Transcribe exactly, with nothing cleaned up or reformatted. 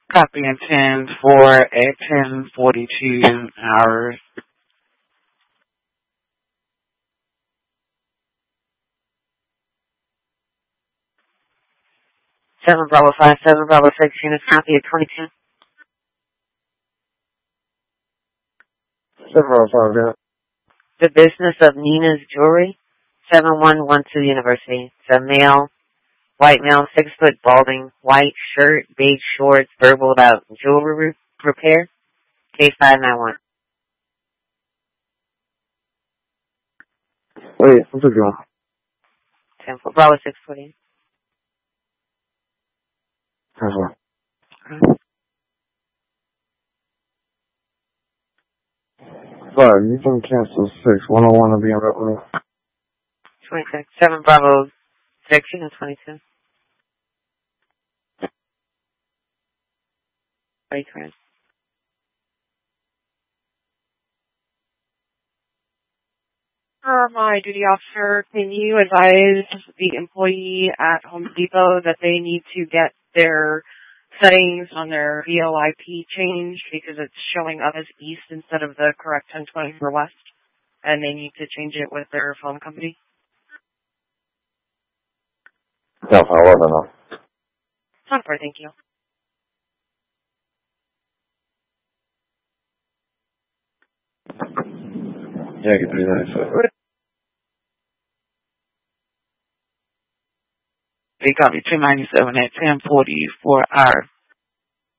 Copy and ten for at ten forty-two hours. Seven Bravo five seven Bravo six units copy at twenty two. Seven Bravo five, yeah. The business of Nina's Jewelry, seven one one two University. It's a male, white male, six foot, balding, white shirt, beige shorts, verbal about jewelry repair. Case five nine one. Wait, what's it going? ten four Bravo six forty. That's one. Five, you can cancel six. one oh one will be on that room. twenty-six. seven Bravo six unit twenty-two. twenty-three. For my duty officer, can you advise the employee at Home Depot that they need to get their settings on their V O I P changed because it's showing up as east instead of the correct ten twenty-four west, and they need to change it with their phone company? Yeah, I wasn't know. Software, thank you. Yeah, get three ninety-seven. They copy two ninety-seven at ten forty-four hours.